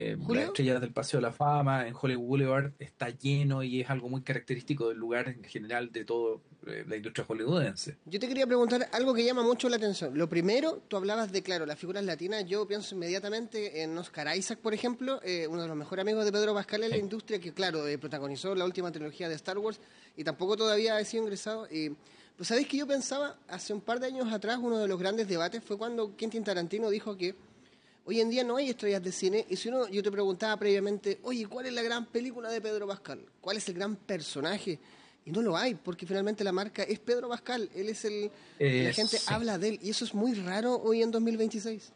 Las Julio, estrellas del Paseo de la Fama, en Hollywood Boulevard, está lleno y es algo muy característico del lugar en general de toda la industria hollywoodense. yo te quería preguntar algo que llama mucho la atención. Lo primero, tú hablabas de, claro, las figuras latinas. Yo pienso inmediatamente en Oscar Isaac, por ejemplo, uno de los mejores amigos de Pedro Pascal en la Sí. industria, que, claro, protagonizó la última trilogía de Star Wars y tampoco todavía ha sido ingresado. Pues, ¿sabéis que yo pensaba, hace un par de años atrás, uno de los grandes debates fue cuando Quentin Tarantino dijo que hoy en día no hay estrellas de cine, y si uno, yo te preguntaba previamente, oye, ¿cuál es la gran película de Pedro Pascal? ¿Cuál es el gran personaje? Y no lo hay, porque finalmente la marca es Pedro Pascal, él es el... La gente Sí. habla de él, y eso es muy raro hoy en 2026.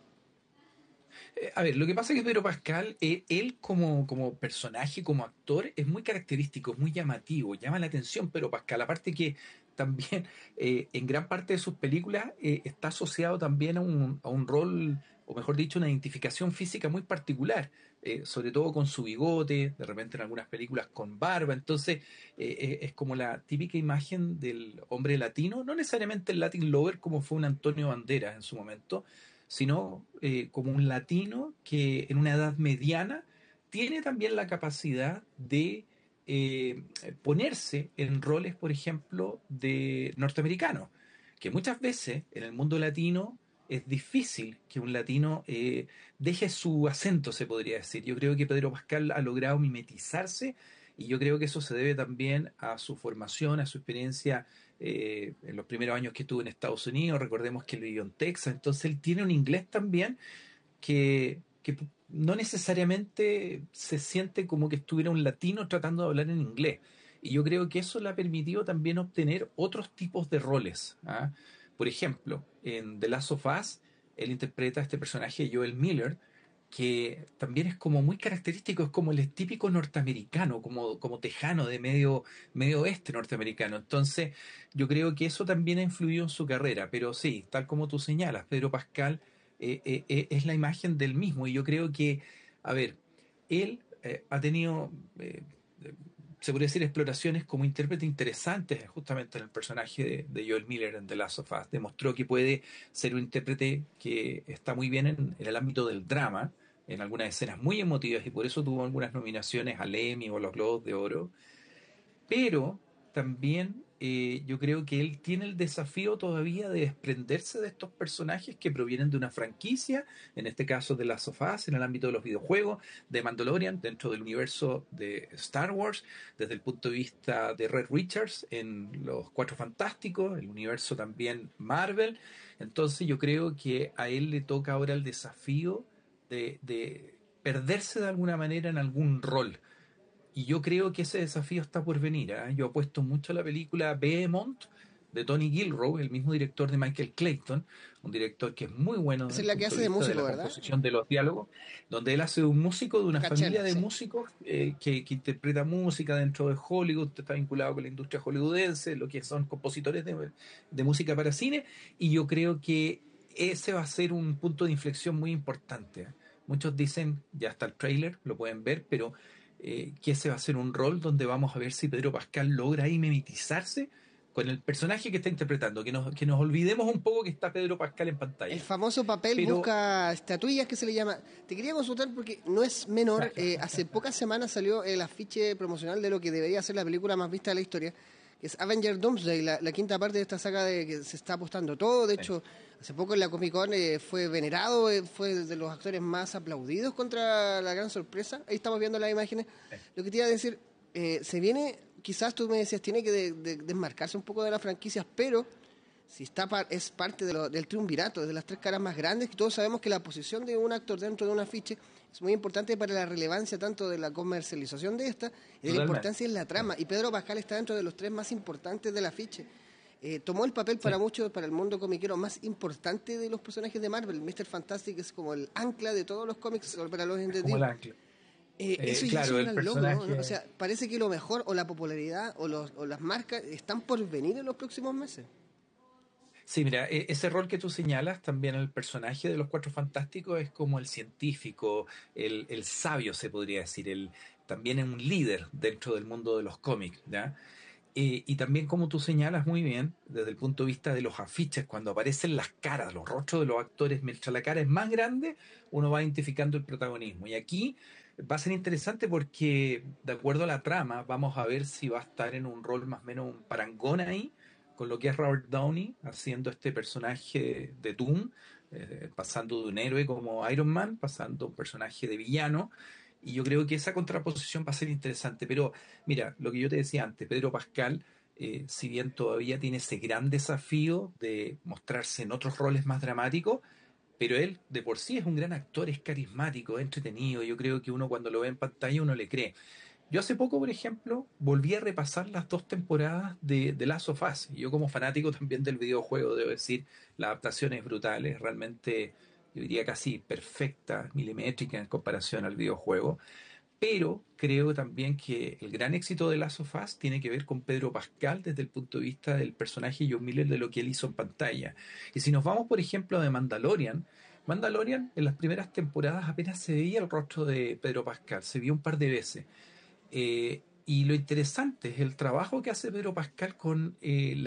A ver, lo que pasa es que Pedro Pascal, él como personaje, como actor, es muy característico, es muy llamativo, llama la atención Pedro Pascal. Aparte que también en gran parte de sus películas está asociado también a un rol, o mejor dicho, una identificación física muy particular, sobre todo con su bigote, de repente en algunas películas con barba. Entonces, es como la típica imagen del hombre latino, no necesariamente el Latin Lover como fue un Antonio Banderas en su momento, sino como un latino que en una edad mediana tiene también la capacidad de ponerse en roles, por ejemplo, de norteamericanos, que muchas veces en el mundo latino es difícil que un latino deje su acento, se podría decir. Yo creo que Pedro Pascal ha logrado mimetizarse y yo creo que eso se debe también a su formación, a su experiencia en los primeros años que estuvo en Estados Unidos. Recordemos que él vivió en Texas, entonces él tiene un inglés también que no necesariamente se siente como que estuviera un latino tratando de hablar en inglés. Y yo creo que eso le ha permitido también obtener otros tipos de roles. ¿Ah? Por ejemplo, en The Last of Us, él interpreta a este personaje, Joel Miller, que también es como muy característico, es como el típico norteamericano, como tejano de medio oeste norteamericano. Entonces, yo creo que eso también ha influido en su carrera, pero sí, tal como tú señalas, Pedro Pascal es la imagen del mismo y yo creo que, a ver, él ha tenido, se podría decir, exploraciones como intérprete interesantes justamente en el personaje de Joel Miller en The Last of Us. Demostró que puede ser un intérprete que está muy bien en el ámbito del drama, en algunas escenas muy emotivas y por eso tuvo algunas nominaciones al Emmy o a los Globos de Oro, pero también yo creo que él tiene el desafío todavía de desprenderse de estos personajes que provienen de una franquicia, en este caso de las sofás, en el ámbito de los videojuegos, de Mandalorian, dentro del universo de Star Wars, desde el punto de vista de Red Richards en Los Cuatro Fantásticos, el universo también Marvel. Entonces yo creo que a él le toca ahora el desafío de perderse de alguna manera en algún rol y yo creo que ese desafío está por venir. ¿Ah? Yo apuesto mucho a la película Behemoth de Tony Gilroy, el mismo director de Michael Clayton, un director que es muy bueno Esa desde es el la que punto hace de de vista de músico, la ¿verdad? composición de los diálogos, donde él hace un músico de una familia Cachela, de sí. músicos que interpreta música dentro de Hollywood, está vinculado con la industria hollywoodense, lo que son compositores de música para cine, y yo creo que ese va a ser un punto de inflexión muy importante. Muchos dicen, ya está el trailer, lo pueden ver, pero que ese va a ser un rol donde vamos a ver si Pedro Pascal logra ahí mimetizarse con el personaje que está interpretando, que nos olvidemos un poco que está Pedro Pascal en El pantalla. famoso papel Pero, busca estatuillas que se le llama. Te quería consultar porque no es menor. Hace pocas semanas salió el afiche promocional de lo que debería ser la película más vista de la historia, que es Avenger Doomsday, la quinta parte de esta saga de que se está apostando todo. De hecho, hace poco en la Comic Con fue venerado, fue de los actores más aplaudidos contra la gran sorpresa. Ahí estamos viendo las imágenes. Lo que te iba a decir, se viene, quizás tú me decías, tiene que desmarcarse un poco de las franquicias, pero si está es parte del triunvirato, de las tres caras más grandes, que todos sabemos que la posición de un actor dentro de un afiche es muy importante para la relevancia tanto de la comercialización de esta y de la totalmente. importancia en la Sí, trama. Y Pedro Pascal está dentro de los tres más importantes del afiche. Tomó el papel para sí, muchos, para el mundo comiquero, más importante de los personajes de Marvel. Mr. Fantastic es como el ancla de todos los cómics para los es como el entendidos. ancla. Eso ya es Claro, un el gran logro, ¿no? O personaje. sea, parece que lo mejor o la popularidad o las marcas están por venir en los próximos meses. Sí, mira, ese rol que tú señalas, también el personaje de los Cuatro Fantásticos es como el científico, el sabio, se podría decir, también es un líder dentro del mundo de los cómics, ¿ya? Y también, como tú señalas muy bien, desde el punto de vista de los afiches, cuando aparecen las caras, los rostros de los actores, mientras la cara es más grande, uno va identificando el protagonismo. Y aquí va a ser interesante porque, de acuerdo a la trama, vamos a ver si va a estar en un rol más o menos un parangón ahí, con lo que es Robert Downey haciendo este personaje de Doom, pasando de un héroe como Iron Man, pasando a un personaje de villano. Y yo creo que esa contraposición va a ser interesante. Pero mira, lo que yo te decía antes, Pedro Pascal, si bien todavía tiene ese gran desafío de mostrarse en otros roles más dramáticos, pero él de por sí es un gran actor, es carismático, es entretenido. Yo creo que uno cuando lo ve en pantalla uno le cree. Yo hace poco, por ejemplo, volví a repasar las dos temporadas de Last of Us. Y yo como fanático también del videojuego, debo decir, la adaptación es brutal, es realmente, yo diría casi perfecta, milimétrica en comparación al videojuego. Pero creo también que el gran éxito de Last of Us tiene que ver con Pedro Pascal desde el punto de vista del personaje John Miller, de lo que él hizo en pantalla. Y si nos vamos, por ejemplo, de Mandalorian, Mandalorian en las primeras temporadas apenas se veía el rostro de Pedro Pascal, se vio un par de veces. Y lo interesante es el trabajo que hace Pedro Pascal con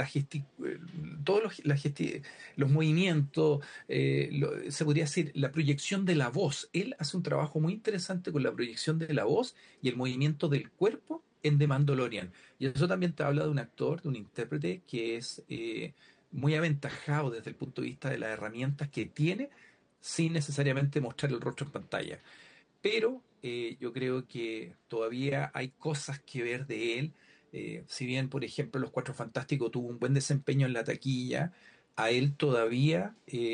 todos los movimientos, se podría decir, la proyección de la voz. Él hace un trabajo muy interesante con la proyección de la voz y el movimiento del cuerpo en The Mandalorian. Y eso también te habla de un actor, de un intérprete que es muy aventajado desde el punto de vista de las herramientas que tiene sin necesariamente mostrar el rostro en pantalla, pero yo creo que todavía hay cosas que ver de él. Si bien, por ejemplo, Los Cuatro Fantásticos tuvo un buen desempeño en la taquilla, a él todavía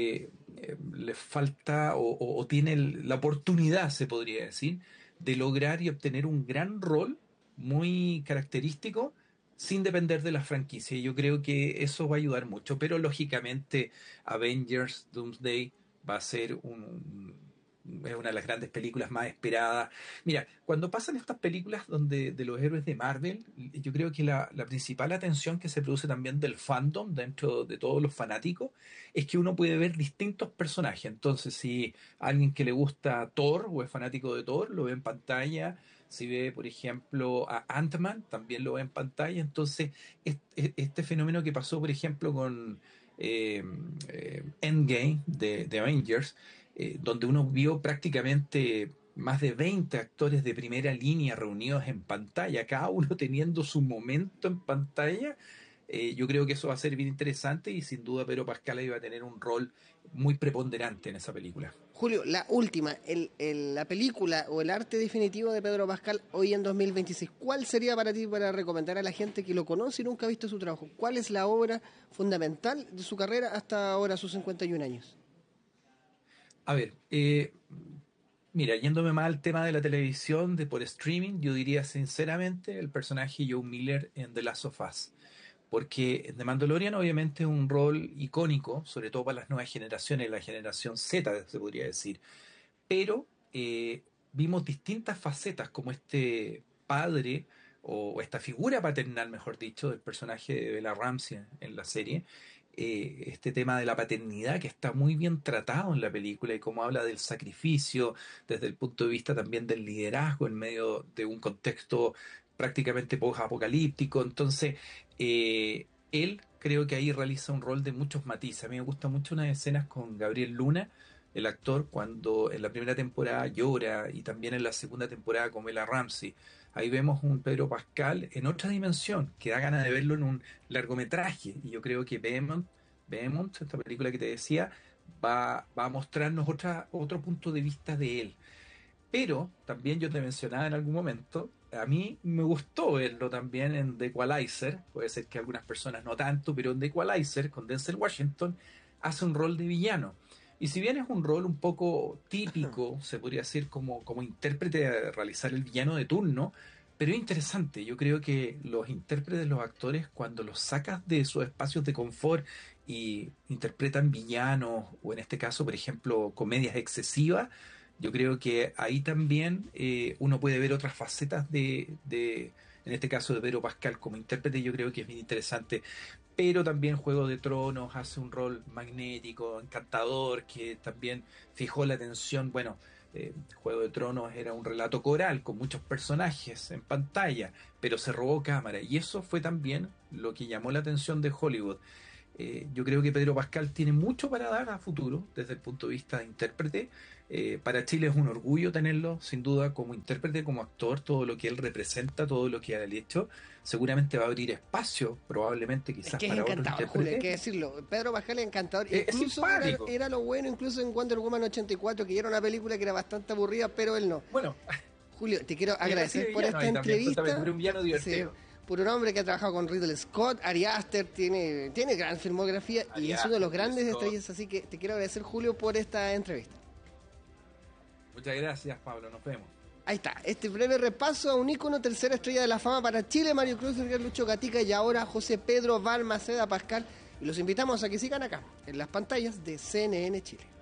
le falta o tiene la oportunidad, se podría decir, de lograr y obtener un gran rol muy característico sin depender de la franquicia. Y yo creo que eso va a ayudar mucho, pero lógicamente Avengers Doomsday va a ser es una de las grandes películas más esperadas. Mira, cuando pasan estas películas donde de los héroes de Marvel, yo creo que la principal atención que se produce también del fandom dentro de todos los fanáticos es que uno puede ver distintos personajes. Entonces, si alguien que le gusta Thor o es fanático de Thor, lo ve en pantalla. Si ve, por ejemplo, a Ant-Man, también lo ve en pantalla. Entonces, este fenómeno que pasó, por ejemplo, con Endgame de Avengers, donde uno vio prácticamente más de 20 actores de primera línea reunidos en pantalla, cada uno teniendo su momento en pantalla. Yo creo que eso va a ser bien interesante y sin duda Pedro Pascal iba a tener un rol muy preponderante en esa película. Julio, la última, la película o el arte definitivo de Pedro Pascal hoy en 2026, ¿cuál sería para ti para recomendar a la gente que lo conoce y nunca ha visto su trabajo? ¿Cuál es la obra fundamental de su carrera hasta ahora, sus 51 años? A ver, mira, yéndome más al tema de la televisión, de por streaming, yo diría sinceramente el personaje Joe Miller en The Last of Us. Porque The Mandalorian obviamente es un rol icónico, sobre todo para las nuevas generaciones, la generación Z se podría decir, pero vimos distintas facetas como este padre o esta figura paternal, mejor dicho, del personaje de Bella Ramsey en la serie, este tema de la paternidad que está muy bien tratado en la película y cómo habla del sacrificio desde el punto de vista también del liderazgo en medio de un contexto prácticamente post-apocalíptico. Entonces, él creo que ahí realiza un rol de muchos matices. A mí me gusta mucho unas escenas con Gabriel Luna, el actor, cuando en la primera temporada llora y también en la segunda temporada con Bella Ramsey. Ahí vemos un Pedro Pascal en otra dimensión, que da ganas de verlo en un largometraje. Y yo creo que Behemoth, esta película que te decía, va a mostrarnos otro punto de vista de él. Pero también yo te mencionaba en algún momento, a mí me gustó verlo también en The Equalizer, puede ser que algunas personas no tanto, pero en The Equalizer, con Denzel Washington, hace un rol de villano. Y si bien es un rol un poco típico, se podría decir como intérprete de realizar el villano de turno, pero es interesante. Yo creo que los intérpretes, los actores, cuando los sacas de sus espacios de confort y interpretan villanos, o en este caso, por ejemplo, comedias excesivas, yo creo que ahí también uno puede ver otras facetas en este caso de Pedro Pascal como intérprete, yo creo que es bien interesante. Pero también Juego de Tronos hace un rol magnético, encantador, que también fijó la atención. Bueno, Juego de Tronos era un relato coral con muchos personajes en pantalla, pero se robó cámara y eso fue también lo que llamó la atención de Hollywood. Yo creo que Pedro Pascal tiene mucho para dar a futuro desde el punto de vista de intérprete. Para Chile es un orgullo tenerlo, sin duda, como intérprete, como actor, todo lo que él representa, todo lo que ha hecho. Seguramente va a abrir espacio, probablemente Es quizás que es para otros encantador, Julio, hay que intérpretes. decirlo. Pedro Pascal es encantador. Es Incluso era, simpático. era lo bueno, incluso en Wonder Woman 84, que era una película que era bastante aburrida, pero él no. Bueno, Julio, te quiero y así agradecer de por villano esta ahí también, entrevista. justamente, un villano Sí, divertido. por un hombre que ha trabajado con Ridley Scott, Ari Aster, tiene gran filmografía y Ari es uno de los Aster, grandes Scott. estrellas, así que te quiero agradecer, Julio, por esta entrevista. Muchas gracias, Pablo, nos vemos. Ahí está, este breve repaso a un ícono, tercera estrella de la fama para Chile, Mario Cruz, Lucho Gatica y ahora José Pedro Balmaceda Pascal. Y los invitamos a que sigan acá, en las pantallas de CNN Chile.